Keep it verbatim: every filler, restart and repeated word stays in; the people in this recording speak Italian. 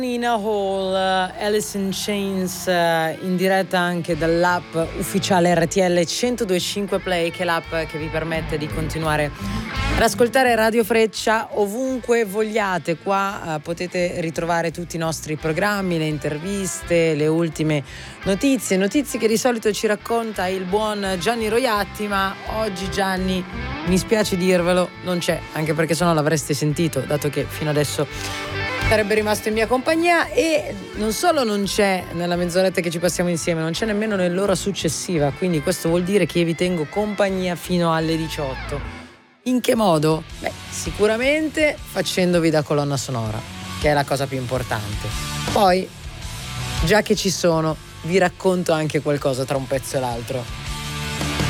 Nina Hall, uh, Alice in Chains, uh, in diretta anche dall'app ufficiale R T L centodue e cinque Play, che è l'app che vi permette di continuare ad ascoltare Radio Freccia ovunque vogliate. Qua uh, potete ritrovare tutti i nostri programmi, le interviste, le ultime notizie, notizie che di solito ci racconta il buon Gianni Roiatti, ma oggi Gianni, mi spiace dirvelo, non c'è, anche perché sennò l'avreste sentito, dato che fino adesso sarebbe rimasto in mia compagnia. E non solo non c'è nella mezz'oretta che ci passiamo insieme, non c'è nemmeno nell'ora successiva, quindi questo vuol dire che vi tengo compagnia fino alle diciotto. In che modo? Beh, sicuramente facendovi da colonna sonora, che è la cosa più importante. Poi, già che ci sono, vi racconto anche qualcosa tra un pezzo e l'altro.